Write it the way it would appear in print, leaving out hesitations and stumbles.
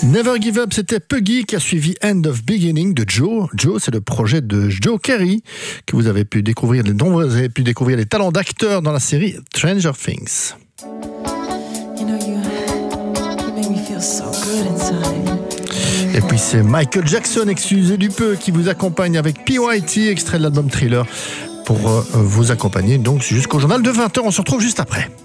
Never Give Up, c'était Puggy qui a suivi End of Beginning de Joe. Joe, c'est le projet de Joe Carey que vous avez pu découvrir, dont vous avez pu découvrir les talents d'acteur dans la série Stranger Things. You know, you make me feel so good inside. Et puis c'est Michael Jackson, excusez du peu, qui vous accompagne avec PYT, extrait de l'album Thriller, pour vous accompagner donc jusqu'au journal de 20h. On se retrouve juste après.